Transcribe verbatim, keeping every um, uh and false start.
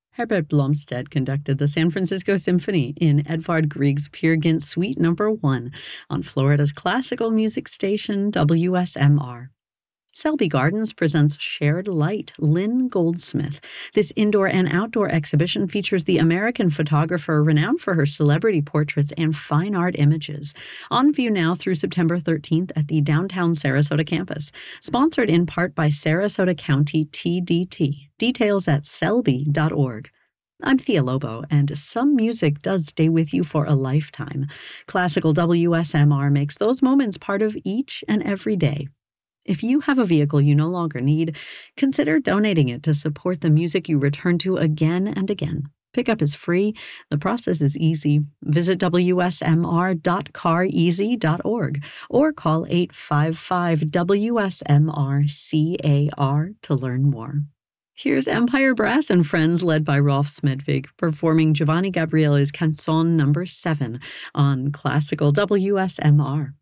Herbert Blomstedt conducted the San Francisco Symphony in Edvard Grieg's Peer Gynt Suite Number one on Florida's classical music station W S M R. Selby Gardens presents Shared Light, Lynn Goldsmith. This indoor and outdoor exhibition features the American photographer renowned for her celebrity portraits and fine art images. On view now through September thirteenth at the downtown Sarasota campus. Sponsored in part by Sarasota County T D T. Details at selby dot org. I'm Thea Lobo, and some music does stay with you for a lifetime. Classical W S M R makes those moments part of each and every day. If you have a vehicle you no longer need, consider donating it to support the music you return to again and again. Pickup is free. The process is easy. Visit w s m r dot car easy dot org or call eight five five W S M R C A R to learn more. Here's Empire Brass and Friends led by Rolf Smedvig performing Giovanni Gabriele's Canzone number seven on Classical W S M R.